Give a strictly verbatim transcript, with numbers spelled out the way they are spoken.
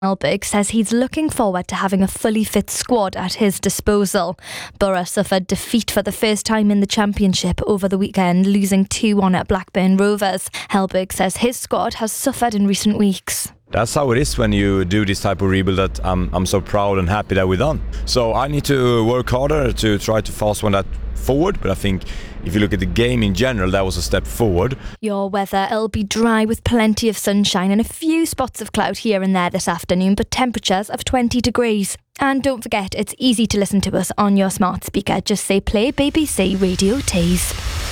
Hellberg says he's looking forward to having a fully fit squad at his disposal. Borough suffered defeat for the first time in the Championship over the weekend, losing two one at Blackburn Rovers. Hellberg says his squad has suffered in recent weeks. That's how it is when you do this type of rebuild, that I'm, I'm so proud and happy that we're done. So I need to work harder to try to fast one that forward, but I think if you look at the game in general, that was a step forward. Your weather, it'll be dry with plenty of sunshine and a few spots of cloud here and there this afternoon, but temperatures of twenty degrees. And don't forget, it's easy to listen to us on your smart speaker. Just say play B B C Radio Tees.